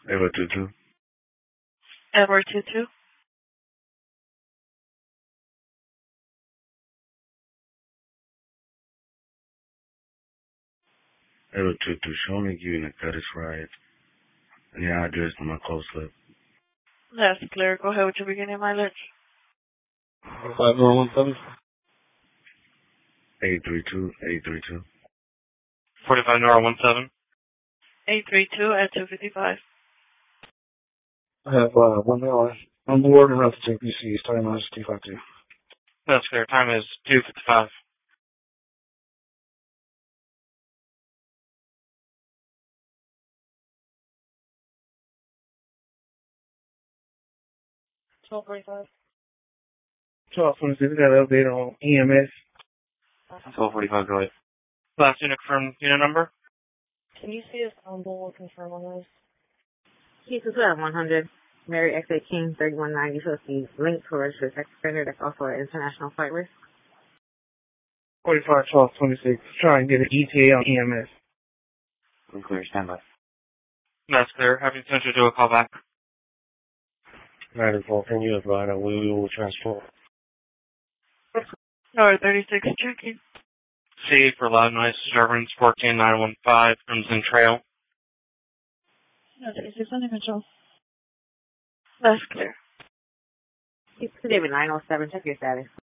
Edward 22. Edward 22. Edward 22. Show me you in the Curtis ride. And your address to my close slip. That's clear. Go ahead with your beginning mileage. 45 832. 832. 45 Nora 17. 832 at 255. I have 1 hour on board and have to take BC starting minus 252. That's clear. Time is 2:55. $12.45. 12:26. Got an update on EMS. 12:45. Go ahead. Last unit confirmed unit number. Can you see if Bull confirm on this? He's at 100. Mary X.A. King, 3190, so she's linked to a registered sex offender. That's also an international flight risk. 45 12:26. Try and get an ETA on EMS. I'm clear. Stand by. That's clear. Having sent you to a call back. 94. Can you advise that we will transport? No, 36 checking. C for loud noise disturbance 14915 Crimson Trail. No, 36 under control. That's clear. He's David 907. Check your status.